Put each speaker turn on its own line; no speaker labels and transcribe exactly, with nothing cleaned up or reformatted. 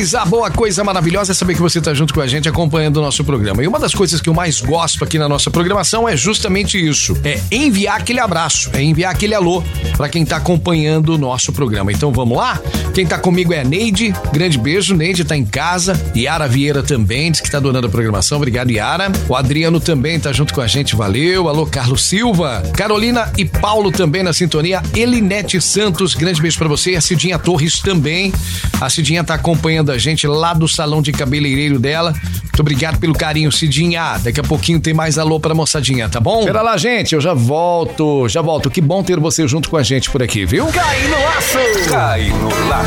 Coisa boa, coisa maravilhosa é saber que você tá junto com a gente acompanhando o nosso programa. E uma das coisas que eu mais gosto aqui na nossa programação é justamente isso. É enviar aquele abraço, é enviar aquele alô pra quem tá acompanhando o nosso programa. Então vamos lá? Quem tá comigo é a Neide. Grande beijo, Neide tá em casa. Yara Vieira também, diz que tá adorando a programação. Obrigado, Yara. O Adriano também tá junto com a gente, valeu. Alô, Carlos Silva. Carolina e Paulo também na sintonia. Elinete Santos, grande beijo pra você. A Cidinha Torres também. A Cidinha tá acompanhando a gente lá do salão de cabeleireiro dela. Muito obrigado pelo carinho, Cidinha. Daqui a pouquinho tem mais alô pra moçadinha, tá bom? Espera lá, gente, eu já volto, já volto. Que bom ter você junto com a gente por aqui, viu?
Cai no laço! Cai no laço!